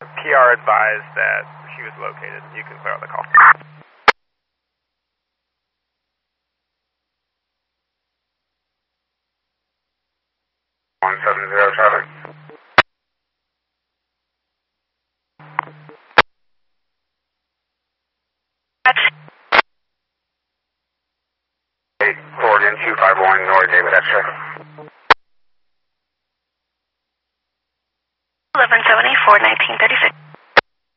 PR advised that she was located. You can clear out the call. 170 traffic. Hey, forward in 251 North David X-ray. 1174, 1936.